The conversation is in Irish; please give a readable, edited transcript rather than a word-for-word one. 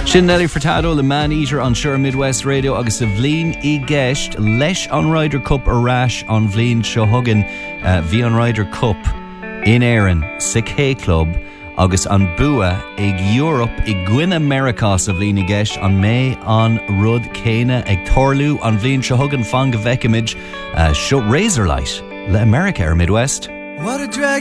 Sin Nelly Furtado le Man Eater on Sure Midwest Radio agus a bhlín I gceist leis an Ryder Cup arás an bhlín seo thugann bhí an Ryder Cup in Éireann sa K Club agus an bua ag Europe I Gwyn America sa bhlín I gceist an mé an rud céine ag torlú an bhlín seo thugann fan go bhheicimiid seo Razorlight le America ar Midwest. What a drag